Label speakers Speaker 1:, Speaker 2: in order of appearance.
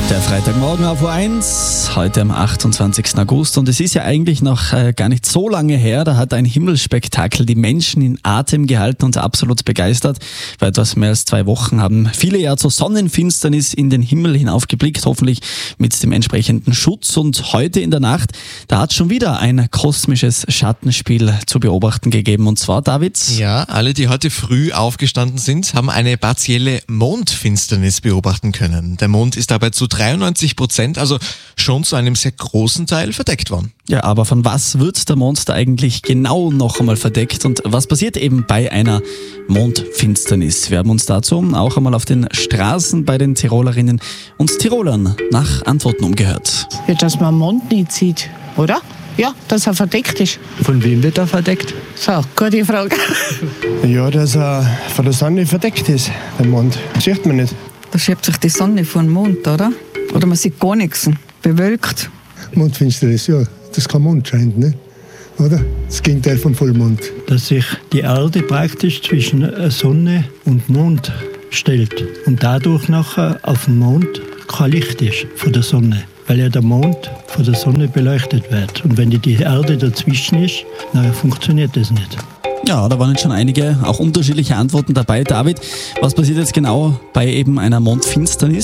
Speaker 1: Der Freitagmorgen auf U1, heute am 28. August, und es ist ja eigentlich noch gar nicht so lange her, da hat ein Himmelsspektakel die Menschen in Atem gehalten und absolut begeistert. Vor etwas mehr als 2 Wochen haben viele ja zur Sonnenfinsternis in den Himmel hinaufgeblickt, hoffentlich mit dem entsprechenden Schutz, und heute in der Nacht, da hat es schon wieder ein kosmisches Schattenspiel zu beobachten gegeben, und zwar, David?
Speaker 2: Ja, alle, die heute früh aufgestanden sind, haben eine partielle Mondfinsternis beobachten können. Der Mond ist dabei zu 93%, also schon zu einem sehr großen Teil verdeckt worden.
Speaker 1: Ja, aber von was wird der Mond da eigentlich genau noch einmal verdeckt, und was passiert eben bei einer Mondfinsternis? Wir haben uns dazu auch einmal auf den Straßen bei den Tirolerinnen und Tirolern nach Antworten umgehört.
Speaker 3: Ja, dass man den Mond nicht sieht, oder? Ja, dass er verdeckt ist.
Speaker 4: Von wem wird er verdeckt?
Speaker 3: So, gute Frage.
Speaker 5: Ja, dass er von der Sonne verdeckt ist, der Mond. Das sieht man nicht.
Speaker 6: Da schiebt sich die Sonne vor den Mond, oder? Oder man sieht gar nichts, bewölkt.
Speaker 7: Mondfinsternis, ja, das kein Mond scheint, ne? Oder? Das Gegenteil vom Vollmond.
Speaker 4: Dass sich die Erde praktisch zwischen Sonne und Mond stellt und dadurch nachher auf dem Mond kein Licht ist von der Sonne, weil ja der Mond von der Sonne beleuchtet wird. Und wenn die Erde dazwischen ist, dann funktioniert das nicht.
Speaker 1: Ja, da waren jetzt schon einige, auch unterschiedliche Antworten dabei. David, was passiert jetzt genau bei eben einer Mondfinsternis?